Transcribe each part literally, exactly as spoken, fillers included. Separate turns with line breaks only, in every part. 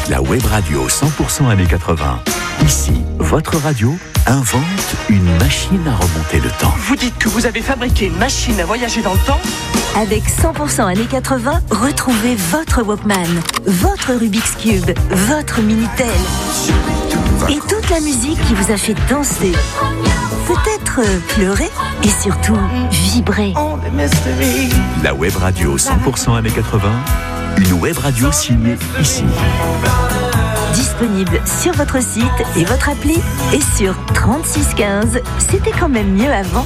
avec la web radio cent pour cent années quatre-vingts. Ici, votre radio invente une machine à remonter le temps.
Vous dites que vous avez fabriqué une machine à voyager dans le temps ?
Avec cent pour cent années quatre-vingts, retrouvez votre Walkman, votre Rubik's Cube, votre Minitel et toute la musique qui vous a fait danser, peut-être pleurer et surtout vibrer.
La web radio cent pour cent années quatre-vingts, une web radio signée ici.
Disponible sur votre site et votre appli et sur trente-six quinze. C'était quand même mieux avant.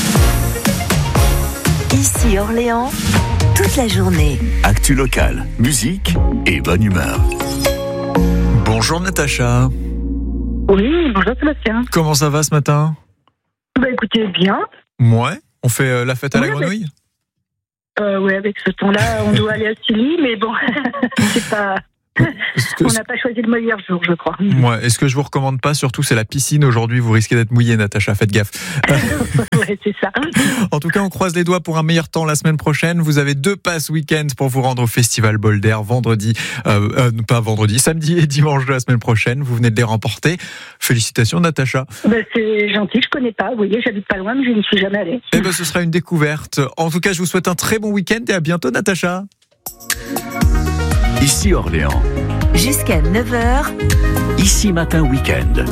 Ici Orléans, toute la journée.
Actu locale, musique et bonne humeur.
Bonjour Natacha.
Oui, bonjour Sébastien.
Comment ça va ce matin ?
Bah écoutez, bien.
Ouais, on fait euh, la fête à
oui,
la grenouille
mais... euh, Ouais, avec ce temps-là, on doit aller à Silly, mais bon, c'est pas...
Que...
On n'a pas choisi le meilleur jour, je crois.
Ouais, et ce que je vous recommande pas, surtout, c'est la piscine. Aujourd'hui, vous risquez d'être mouillé, Natacha, faites gaffe.
Ouais, c'est ça.
En tout cas, on croise les doigts pour un meilleur temps la semaine prochaine. Vous avez deux passes week-end pour vous rendre au Festival Boulder vendredi, euh, euh, pas vendredi, samedi et dimanche de la semaine prochaine. Vous venez de les remporter. Félicitations, Natacha.
Bah, c'est gentil, je connais pas. Vous voyez, j'habite pas loin, mais je n'y suis jamais allée.
Eh ben, ce sera une découverte. En tout cas, je vous souhaite un très bon week-end et à bientôt, Natacha.
Ici Orléans.
Jusqu'à neuf heures.
Ici Matin Week-end.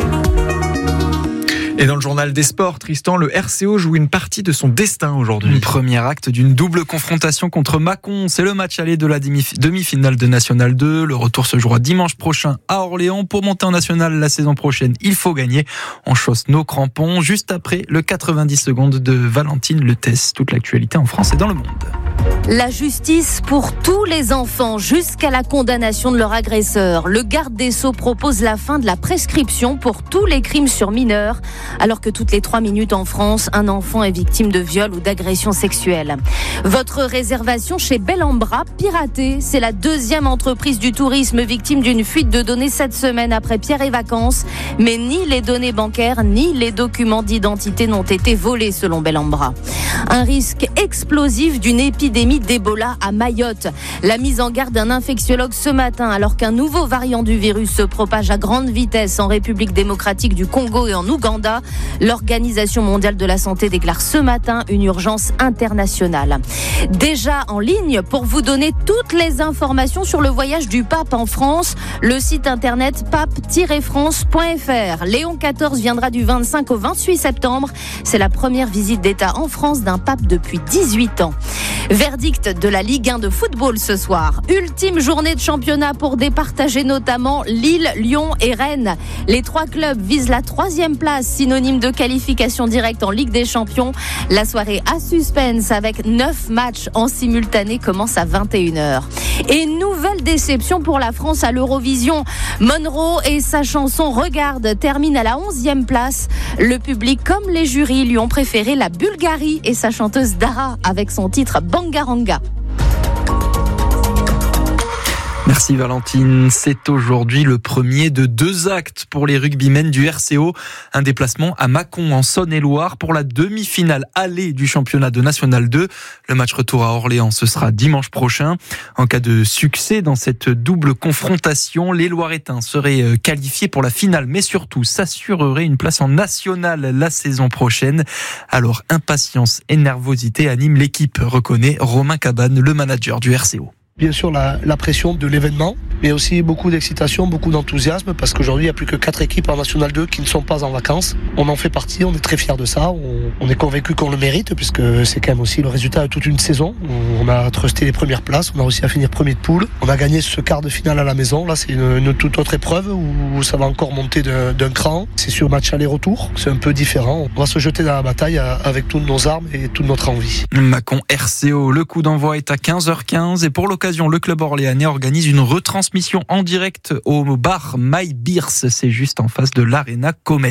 Et dans le journal des sports, Tristan, le R C O joue une partie de son destin aujourd'hui.
Une premier acte d'une double confrontation contre Mâcon. C'est le match aller de la demi-finale de National deux. Le retour se jouera dimanche prochain à Orléans. Pour monter en National la saison prochaine, il faut gagner. On chausse nos crampons juste après le quatre-vingt-dix secondes de Valentine Lettès. Toute l'actualité en France et dans le monde.
La justice pour tous les enfants jusqu'à la condamnation de leur agresseur. Le garde des Sceaux propose la fin de la prescription pour tous les crimes sur mineurs, alors que toutes les trois minutes en France, un enfant est victime de viol ou d'agression sexuelle. Votre réservation chez Bellambra, piratée. C'est la deuxième entreprise du tourisme victime d'une fuite de données cette semaine après Pierre et Vacances. Mais ni les données bancaires, ni les documents d'identité n'ont été volés selon Bellambra. Un risque explosif d'une épidémie d'Ebola à Mayotte. La mise en garde d'un infectiologue ce matin, alors qu'un nouveau variant du virus se propage à grande vitesse en République démocratique du Congo et en Ouganda. L'Organisation mondiale de la santé déclare ce matin une urgence internationale. Déjà en ligne pour vous donner toutes les informations sur le voyage du pape en France, le site internet pape tiret france point f r. Léon quatorze viendra du vingt-cinq au vingt-huit septembre. C'est la première visite d'État en France d'un pape depuis dix-huit ans. Verdict de la Ligue un de football ce soir. Ultime journée de championnat pour départager notamment Lille, Lyon et Rennes. Les trois clubs visent la troisième place, synonyme de qualification directe en Ligue des Champions. La soirée à suspense avec neuf matchs en simultané commence à vingt et une heures. Et nouvelle déception pour la France à l'Eurovision. Monroe et sa chanson Regarde termine à la onzième place. Le public comme les jurys lui ont préféré la Bulgarie et sa chanteuse Dara avec son titre Bangaranga.
Merci Valentine. C'est aujourd'hui le premier de deux actes pour les rugbymen du R C O. Un déplacement à Mâcon en Saône-et-Loire pour la demi-finale aller du championnat de National deux. Le match retour à Orléans, ce sera dimanche prochain. En cas de succès dans cette double confrontation, les Loiretains seraient qualifiés pour la finale, mais surtout s'assureraient une place en national la saison prochaine. Alors impatience et nervosité animent l'équipe, reconnaît Romain Cabane, le manager du R C O.
Bien sûr la, la pression de l'événement, mais aussi beaucoup d'excitation, beaucoup d'enthousiasme, parce qu'aujourd'hui il n'y a plus que quatre équipes en National deux qui ne sont pas en vacances. On en fait partie, on est très fiers de ça, on, on est convaincus qu'on le mérite, puisque c'est quand même aussi le résultat de toute une saison. On a trusté les premières places, on a réussi à finir premier de poule, on a gagné ce quart de finale à la maison. Là c'est une, une toute autre épreuve où ça va encore monter d'un, d'un cran. C'est sur match aller-retour, c'est un peu différent. On va se jeter dans la bataille avec toutes nos armes et toute notre envie.
Mâcon R C O, le coup d'envoi est à quinze heures quinze et pour l'occasion le club orléanais organise une retransmission en direct au bar My Beers, c'est juste en face de l'Arena Comet.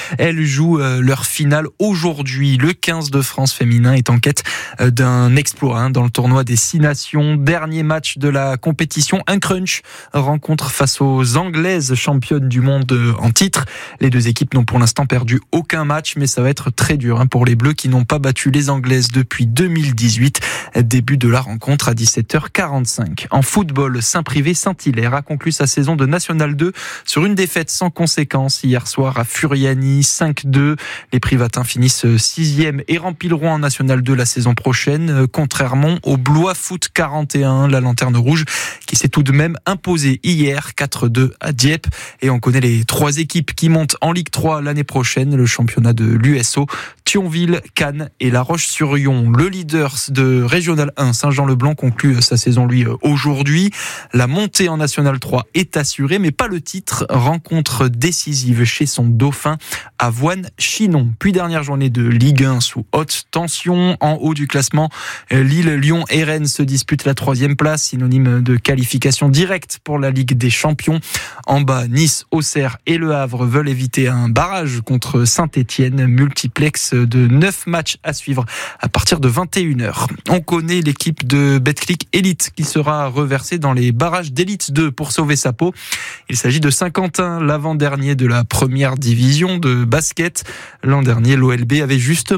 Elles jouent leur finale aujourd'hui. Le quinze de France féminin est en quête d'un exploit hein, dans le tournoi des Six Nations. Dernier match de la compétition, un crunch. Rencontre face aux Anglaises, championnes du monde en titre. Les deux équipes n'ont pour l'instant perdu aucun match, mais ça va être très dur hein, pour les Bleus qui n'ont pas battu les Anglaises depuis deux mille dix-huit. Début de la rencontre à dix-sept heures quarante-cinq. En football, Saint-Privé-Saint-Hilaire a conclu sa saison de National deux sur une défaite sans conséquence hier soir à Furiani, cinq deux. Les Privatins finissent sixième et rempileront en National deux la saison prochaine, contrairement au Blois Foot quarante et un, la lanterne rouge, qui s'est tout de même imposée hier quatre deux à Dieppe. Et on connaît les trois équipes qui montent en Ligue trois l'année prochaine, le championnat de l'U S O, Thionville, Cannes et La Roche-sur-Yon. Le leader de Régional un, Saint-Jean-le-Blanc, conclut sa saison lui aujourd'hui. La montée en National trois est assurée, mais pas le titre. Rencontre décisive chez son dauphin, Avoine-Chinon. Puis dernière journée de Ligue un sous haute tension. En haut du classement, Lille, Lyon et Rennes se disputent la troisième place, synonyme de qualification directe pour la Ligue des Champions. En bas, Nice, Auxerre et Le Havre veulent éviter un barrage contre Saint-Étienne. Multiplex de neuf matchs à suivre à partir de vingt et une heures. On connaît l'équipe de Betclic Elite qui sera reversée dans les barrages d'Elite deux pour sauver sa peau. Il s'agit de Saint-Quentin, l'avant-dernier de la première division de basket. L'an dernier, l'O L B avait justement